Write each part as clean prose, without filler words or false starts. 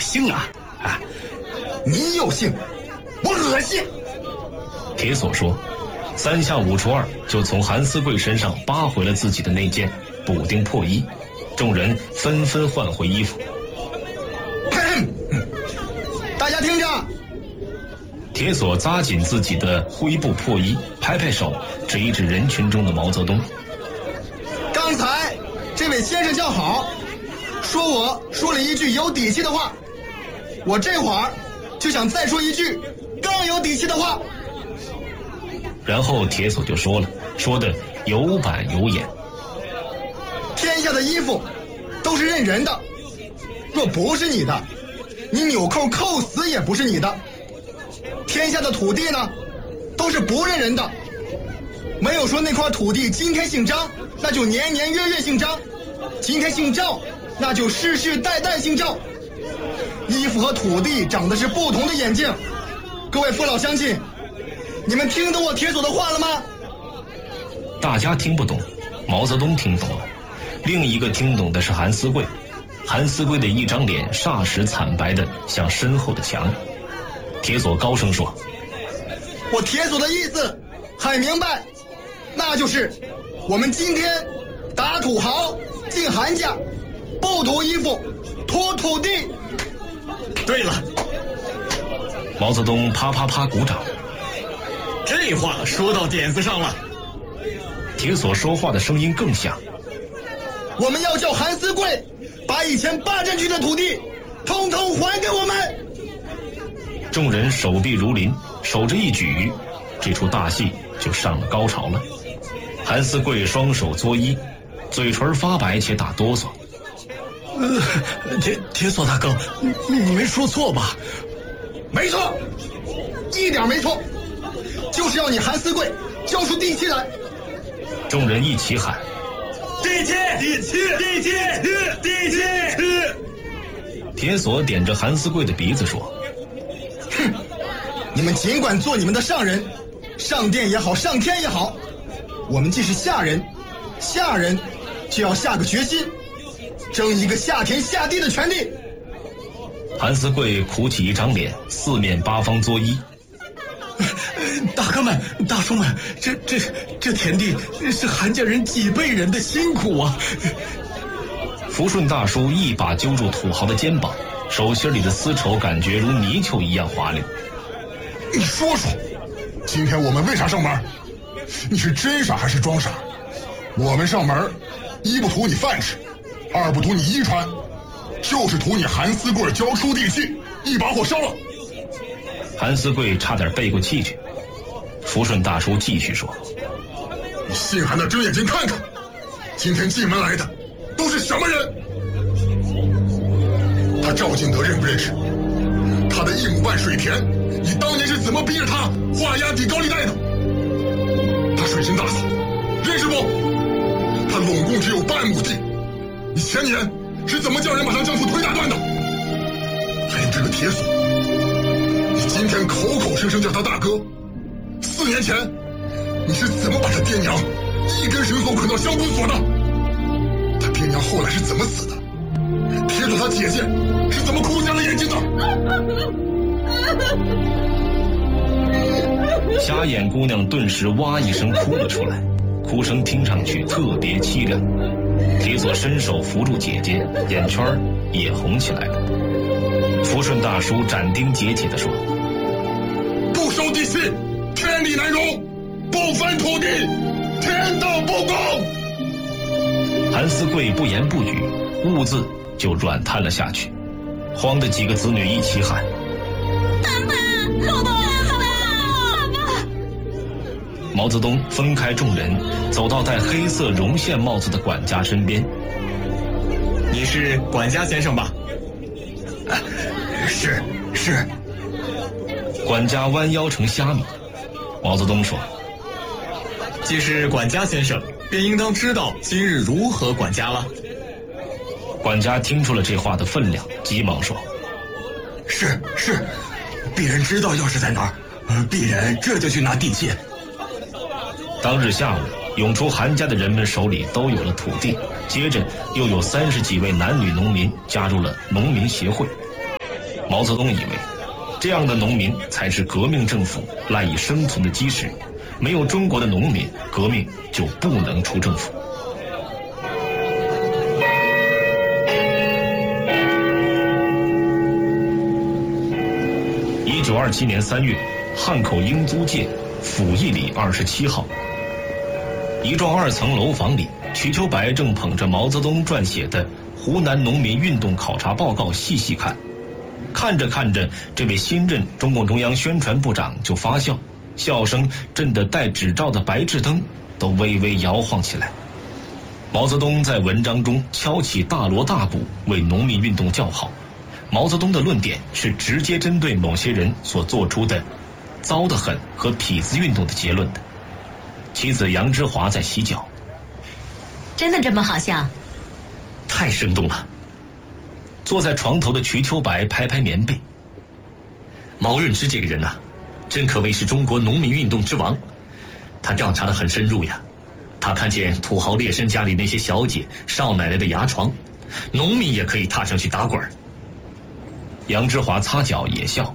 兴啊！啊，你有兴，我恶心。 铁锁说，3下5除2就从韩思贵身上扒回了自己的那件补丁破衣，众人纷纷换回衣服。 大家听着， 铁锁扎紧自己的灰布破衣，拍拍手，指一指人群中的毛泽东。 刚才这位先生叫好，说我说了一句有底气的话，我这会儿就想再说一句更有底气的话。 然后铁锁就说了，说的有板有眼。 天下的衣服都是认人的，若不是你的，你纽扣扣死也不是你的。天下的土地呢，都是不认人的，没有说那块土地今天姓张，那就年年月月姓张；今天姓赵，那就世世代代姓赵。衣服和土地长的是不同的眼睛。各位父老乡亲，你们听懂我铁锁的话了吗？ 大家听不懂，毛泽东听懂了，另一个听懂的是韩思贵。韩思贵的一张脸霎时惨白的像身后的墙。铁锁高声说：“ 我铁锁的意思很明白，那就是我们今天打土豪进韩家，不图衣服，图土地。” 对了， 毛泽东啪啪啪鼓掌。 这话说到点子上了。 铁锁说话的声音更响。 我们要叫韩思贵把以前霸占区的土地通通还给我们。 众人手臂如林，手着一举，这出大戏就上了高潮了。韩思贵双手作揖，嘴唇发白且打哆嗦。 铁锁大哥，你没说错吧？ 没错，一点没错，就是要你韩思贵交出地契来。 众人一起喊： 地契，地契，地契，地契！ 铁锁点着韩思贵的鼻子说： 哼，你们尽管做你们的上人，上殿也好，上天也好，我们既是下人，下人就要下个决心，争一个下天下地的权利。 韩思贵苦起一张脸，四面八方作揖。 大哥们，大叔们，这田地是韩家人几辈人的辛苦啊！ 福顺大叔一把揪住土豪的肩膀，手心里的丝绸感觉如泥鳅一样滑溜。 你说说，今天我们为啥上门？你是真傻还是装傻？我们上门，一不图你饭吃，二不图你衣穿，就是图你韩思贵交出地契，一把火烧了。 韩思贵差点背过气去。福顺大叔继续说： 你信还能睁眼睛看看，今天进门来的都是什么人？他赵敬德认不认识？他的1亩半水田，你当年是怎么逼着他画押抵高利贷的？他水深大嫂认识不？他拢共只有半亩地，你前年是怎么叫人把他丈夫腿打断的？还有这个铁锁，你今天口口声声叫他大哥，4年前你是怎么把他爹娘一根绳索捆到乡公所的？他爹娘后来是怎么死的？铁锁他姐姐是怎么哭瞎了眼睛的？ 瞎眼姑娘顿时哇一声哭了出来，哭声听上去特别凄凉。铁锁伸手扶住姐姐，眼圈也红起来了。福顺大叔斩钉截铁地说： 不收地契，天理难容；不分土地，天道不公。 韩思贵不言不语，兀自就软瘫了下去。慌的几个子女一起喊： 爸爸，爸爸，爸爸！ 毛泽东分开众人，走到戴黑色绒线帽子的管家身边。 你是管家先生吧？是。 管家弯腰成虾米。毛泽东说： 既是管家先生，便应当知道今日如何管家了。 管家听出了这话的分量，急忙说： 是，鄙人知道钥匙在哪儿，鄙人这就去拿地契。 当日下午，涌出韩家的人们手里都有了土地，接着又有30几位男女农民加入了农民协会。 毛泽东以为，这样的农民才是革命政府赖以生存的基石，没有中国的农民，革命就不能出政府。1927年3月，汉口英租界府驿里27号，一幢2层楼房里，瞿秋白正捧着毛泽东撰写的《湖南农民运动考察报告》细细看。看着看着，这位新任中共中央宣传部长就发笑，笑声震得带纸罩的白炽灯都微微摇晃起来。毛泽东在文章中敲起大锣大鼓，为农民运动叫好。毛泽东的论点是直接针对某些人所做出的糟得很和痞子运动的结论的。妻子杨之华在洗脚。 真的这么好笑？ 太生动了。坐在床头的瞿秋白拍拍棉被。毛润之这个人啊，真可谓是中国农民运动之王。他调查得很深入呀。他看见土豪劣绅家里那些小姐少奶奶的牙床，农民也可以踏上去打滚。杨之华擦脚也笑。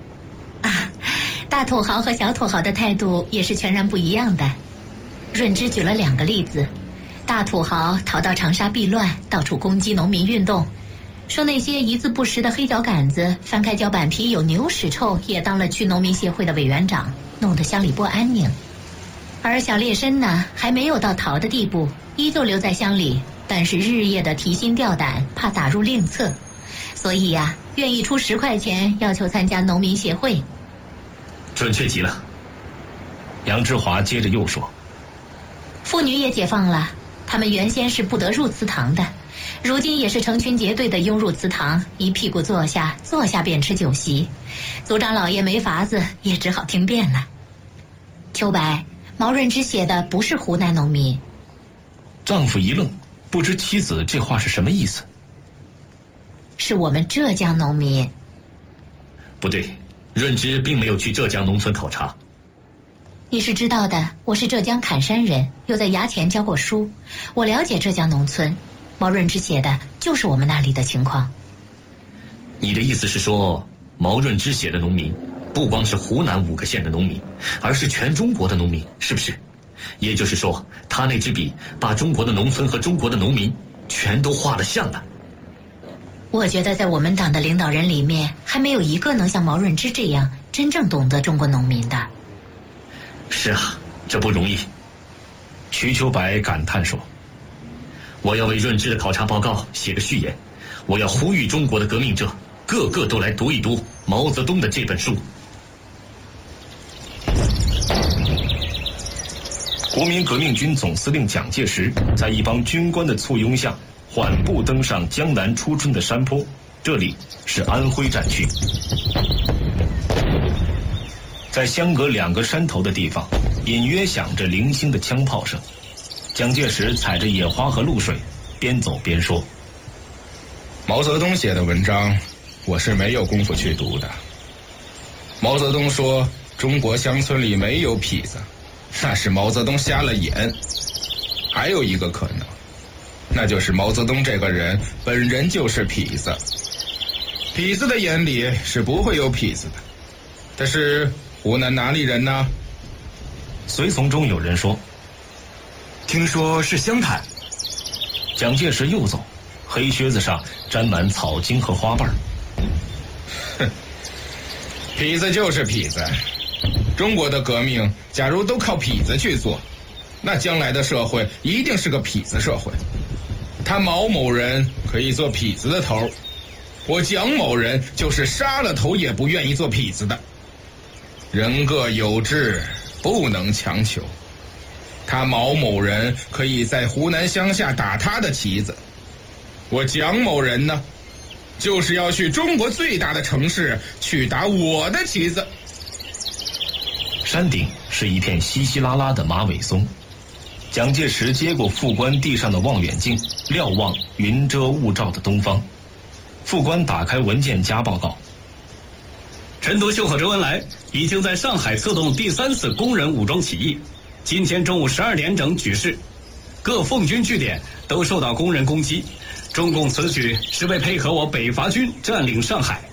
大土豪和小土豪的态度也是全然不一样的。润之举了2个例子，大土豪逃到长沙避乱，到处攻击农民运动，说那些一字不识的黑脚杆子翻开脚板皮有牛屎臭，也当了区农民协会的委员长，弄得乡里不安宁。而小劣绅呢，还没有到逃的地步，依旧留在乡里，但是日夜的提心吊胆，怕打入另册，所以呀，愿意出10块钱要求参加农民协会。 准确极了。杨之华接着又说， 妇女也解放了，她们原先是不得入祠堂的，如今也是成群结队的拥入祠堂，一屁股坐下便吃酒席。族长老爷没法子，也只好听遍了。秋白，毛润之写的不是湖南农民。 丈夫一愣，不知妻子这话是什么意思。 是我们浙江农民。 不对，润之并没有去浙江农村考察。 你是知道的，我是浙江坎山人，又在衙前教过书，我了解浙江农村。毛润之写的就是我们那里的情况。 你的意思是说，毛润之写的农民不光是湖南5个县的农民，而是全中国的农民，是不是？也就是说，他那支笔把中国的农村和中国的农民全都画得像了。 我觉得在我们党的领导人里面，还没有一个能像毛润之这样真正懂得中国农民的。 是啊，这不容易。瞿秋白感叹说，我要为润之的考察报告写个序言，我要呼吁中国的革命者个个都来读一读毛泽东的这本书。国民革命军总司令蒋介石在一帮军官的簇拥下，缓步登上江南初春的山坡，这里是安徽战区。在相隔2个山头的地方，隐约响着零星的枪炮声。蒋介石踩着野花和露水，边走边说， 毛泽东写的文章我是没有功夫去读的。毛泽东说中国乡村里没有痞子，那是毛泽东瞎了眼。还有一个可能，那就是毛泽东这个人本人就是痞子，痞子的眼里是不会有痞子的。但是湖南哪里人呢？ 随从中有人说， 听说是湘潭。 蒋介石又走，黑靴子上沾满草茎和花瓣。 哼，痞子就是痞子。中国的革命假如都靠痞子去做，那将来的社会一定是个痞子社会。他毛某人可以做痞子的头，我蒋某人就是杀了头也不愿意做痞子的。人各有志，不能强求。他毛某人可以在湖南乡下打他的旗子，我蒋某人呢，就是要去中国最大的城市去打我的旗子。 山顶是一片稀稀拉拉的马尾松。蒋介石接过副官地上的望远镜，瞭望云遮雾罩的东方。副官打开文件夹报告， 陈独秀和周恩来已经在上海策动第3次工人武装起义，今天中午12点整举事，各奉军据点都受到工人攻击。中共此举是为配合我北伐军占领上海，